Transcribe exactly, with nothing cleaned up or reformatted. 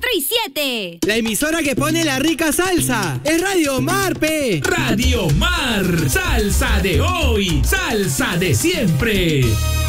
cuatro y siete. La emisora que pone la rica salsa es Radio Mar, pe. Radio Mar, salsa de hoy, salsa de siempre.